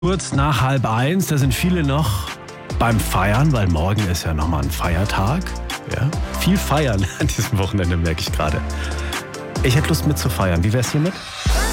Kurz nach 12:30, da sind viele noch beim Feiern, weil morgen ist ja nochmal ein Feiertag. Ja, viel feiern an diesem Wochenende, merke ich gerade. Ich hätte Lust mitzufeiern. Wie wär's hiermit?